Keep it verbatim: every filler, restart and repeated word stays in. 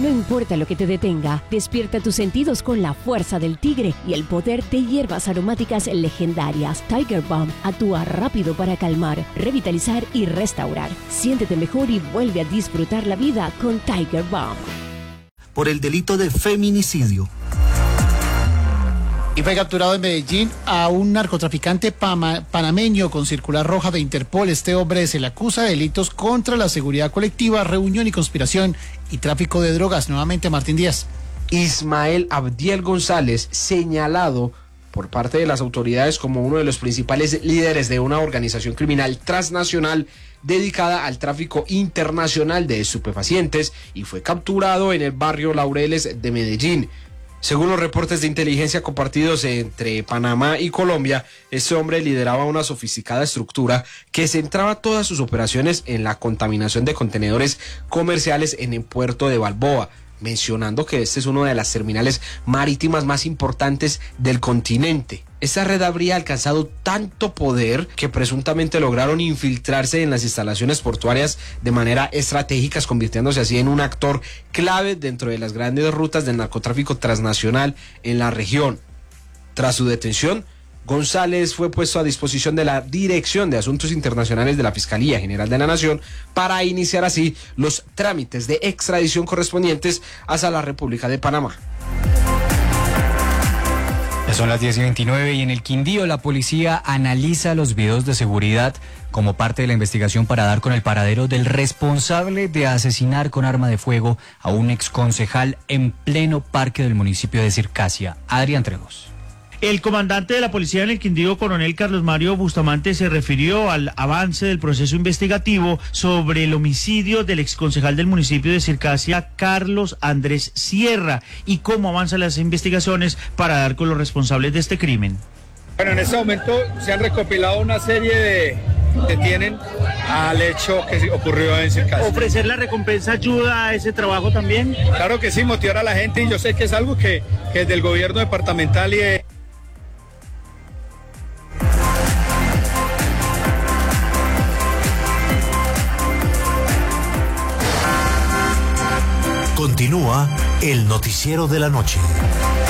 No importa lo que te detenga, despierta tus sentidos con la fuerza del tigre y el poder de hierbas aromáticas legendarias. Tiger Balm actúa rápido para calmar, revitalizar y restaurar. Siéntete mejor y vuelve a disfrutar la vida con Tiger Balm. Por el delito de feminicidio. Y fue capturado en Medellín a un narcotraficante pama, panameño con circular roja de Interpol. Este hombre se le acusa de delitos contra la seguridad colectiva, reunión y conspiración y tráfico de drogas. Nuevamente Martín Díaz. Ismael Abdiel González, señalado por parte de las autoridades como uno de los principales líderes de una organización criminal transnacional dedicada al tráfico internacional de estupefacientes, y fue capturado en el barrio Laureles de Medellín. Según los reportes de inteligencia compartidos entre Panamá y Colombia, este hombre lideraba una sofisticada estructura que centraba todas sus operaciones en la contaminación de contenedores comerciales en el puerto de Balboa, mencionando que este es una de las terminales marítimas más importantes del continente. Esta red habría alcanzado tanto poder que presuntamente lograron infiltrarse en las instalaciones portuarias de manera estratégica, convirtiéndose así en un actor clave dentro de las grandes rutas del narcotráfico transnacional en la región. Tras su detención, González fue puesto a disposición de la Dirección de Asuntos Internacionales de la Fiscalía General de la Nación para iniciar así los trámites de extradición correspondientes hacia la República de Panamá. Ya son las diez y veintinueve y en el Quindío la policía analiza los videos de seguridad como parte de la investigación para dar con el paradero del responsable de asesinar con arma de fuego a un exconcejal en pleno parque del municipio de Circasia. Adrián Trejos. El comandante de la policía en el Quindío, coronel Carlos Mario Bustamante, se refirió al avance del proceso investigativo sobre el homicidio del exconcejal del municipio de Circasia, Carlos Andrés Sierra, y cómo avanzan las investigaciones para dar con los responsables de este crimen. Bueno, en este momento se han recopilado una serie de que tienen al hecho que ocurrió en Circasia. ¿Ofrecer la recompensa ayuda a ese trabajo también? Claro que sí, motivar a la gente, y yo sé que es algo que, que desde el gobierno departamental y de... Continúa el noticiero de la noche.